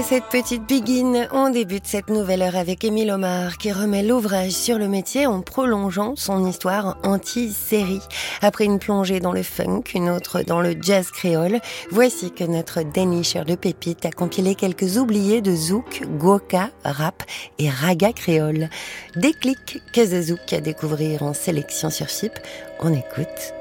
Cette petite biguine, on débute cette nouvelle heure avec Émile Omar qui remet l'ouvrage sur le métier en prolongeant son histoire anti-série. Après une plongée dans le funk, une autre dans le jazz créole, voici que notre dénicheur de pépites a compilé quelques oubliés de zouk, goka, rap et raga créole. Déclic Kazazouk à découvrir en sélection sur FIP. On écoute